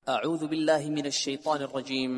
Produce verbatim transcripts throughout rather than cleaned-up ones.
أعوذ بالله من الشيطان الرجيم.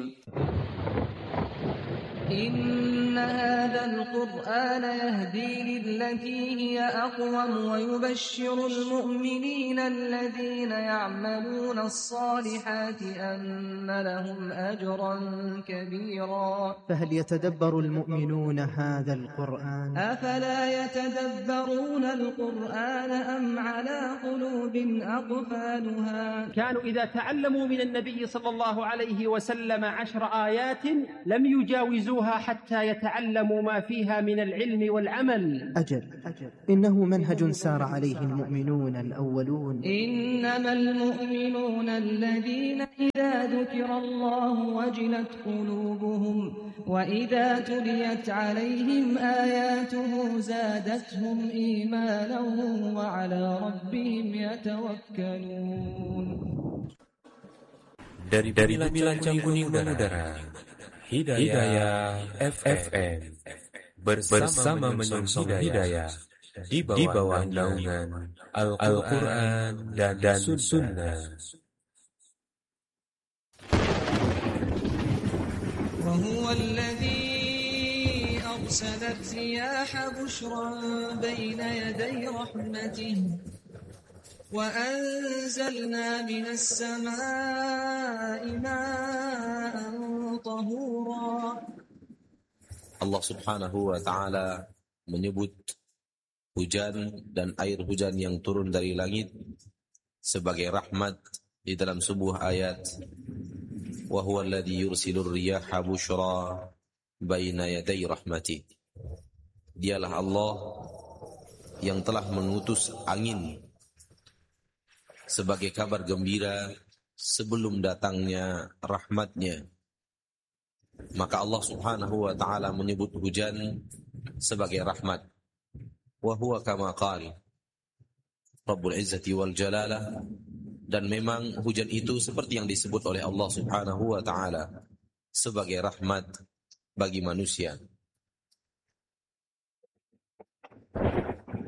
إن هذا القرآن يهدي للتي هي أقوم ويبشر المؤمنين الذين يعملون الصالحات أن لهم أجرا كبيرا. فهل يتدبر المؤمنون هذا القرآن؟ أفلا يتدبرون القرآن أم على قلوب أقفالها؟ كانوا إذا تعلموا من النبي صلى الله عليه وسلم عشر آيات لم يجاوزوها حتى يتعلموا ما فيها من العلم والعمل. أجل, أجل إنه منهج سار عليه المؤمنون الأولون. إنما المؤمنون الذين إذا ذكر الله وجلت قلوبهم وإذا تليت عليهم آياته زادتهم إيمانا وعلى ربهم يتوكلون. Dari dari bilangan kuning udara, Hidayah F M bersama menyongsong hidayah di bawah naungan Al-Quran dan, dan Sunnah. وهو الذي أرسل الرياح بشرا بين يدي رحمته وأنزلنا من السماء ماء طهورا. Allah subhanahu wa ta'ala menyebut hujan dan air hujan yang turun dari langit sebagai rahmat di dalam sebuah ayat. Wa huwa alladhi yursilur riyaha bushra baina yaday rahmati. Dialah Allah yang telah mengutus angin sebagai kabar gembira sebelum datangnya rahmatnya. Maka Allah subhanahu wa ta'ala menyebut hujan sebagai rahmat. Wa huwa kama qala Rabbul Izzati wal Jalalah. Dan memang hujan itu seperti yang disebut oleh Allah subhanahu wa ta'ala sebagai rahmat bagi manusia.